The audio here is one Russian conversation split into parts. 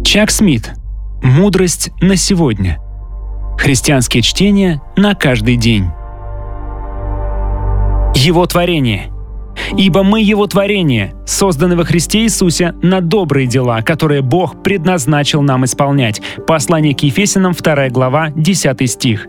Чак Смит. Мудрость на сегодня. Христианские чтения на каждый день. Его творение. Ибо мы Его творение, созданы во Христе Иисусе на добрые дела, которые Бог предназначил нам исполнять. Послание к Ефесянам, 2 глава, 10 стих.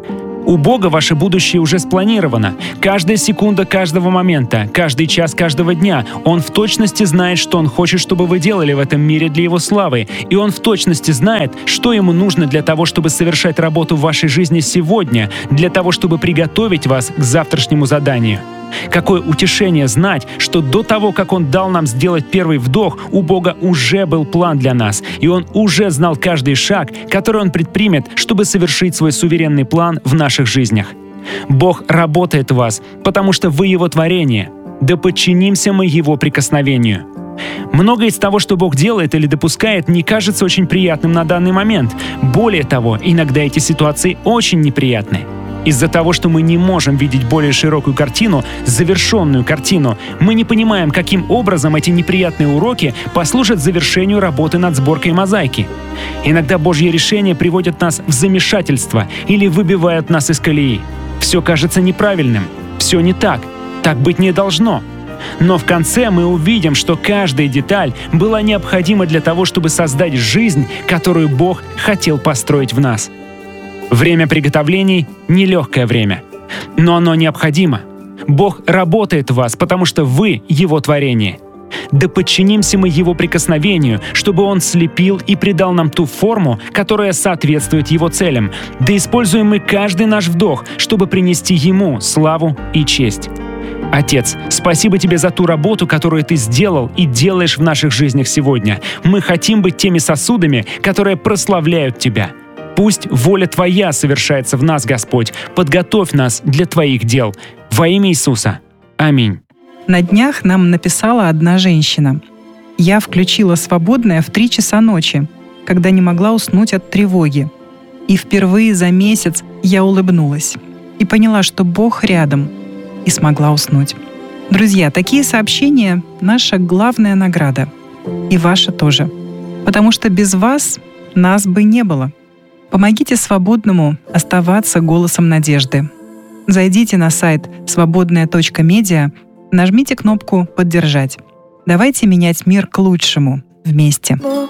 У Бога ваше будущее уже спланировано. Каждая секунда каждого момента, каждый час каждого дня. Он в точности знает, что Он хочет, чтобы вы делали в этом мире для Его славы. И Он в точности знает, что Ему нужно для того, чтобы совершать работу в вашей жизни сегодня, для того, чтобы приготовить вас к завтрашнему заданию. Какое утешение знать, что до того, как Он дал нам сделать первый вдох, у Бога уже был план для нас, и Он уже знал каждый шаг, который Он предпримет, чтобы совершить свой суверенный план в наших жизнях. Бог работает в вас, потому что вы Его творение. Да подчинимся мы Его прикосновению. Многое из того, что Бог делает или допускает, не кажется очень приятным на данный момент. Более того, иногда эти ситуации очень неприятны. Из-за того, что мы не можем видеть более широкую картину, завершенную картину, мы не понимаем, каким образом эти неприятные уроки послужат завершению работы над сборкой мозаики. Иногда Божьи решения приводят нас в замешательство или выбивают нас из колеи. Все кажется неправильным, все не так, так быть не должно. Но в конце мы увидим, что каждая деталь была необходима для того, чтобы создать жизнь, которую Бог хотел построить в нас. Время приготовлений — нелегкое время, но оно необходимо. Бог работает в вас, потому что вы — Его творение. Да подчинимся мы Его прикосновению, чтобы Он слепил и придал нам ту форму, которая соответствует Его целям. Да используем мы каждый наш вдох, чтобы принести Ему славу и честь. Отец, спасибо Тебе за ту работу, которую Ты сделал и делаешь в наших жизнях сегодня. Мы хотим быть теми сосудами, которые прославляют Тебя. Пусть воля Твоя совершается в нас, Господь. Подготовь нас для Твоих дел. Во имя Иисуса. Аминь. На днях нам написала одна женщина. «Я включила свободное в 3 часа ночи, когда не могла уснуть от тревоги. И впервые за месяц я улыбнулась и поняла, что Бог рядом, и смогла уснуть». Друзья, такие сообщения — наша главная награда. И ваша тоже. Потому что без вас нас бы не было. Помогите свободному оставаться голосом надежды. Зайдите на сайт свободная.медиа, нажмите кнопку «Поддержать». Давайте менять мир к лучшему вместе.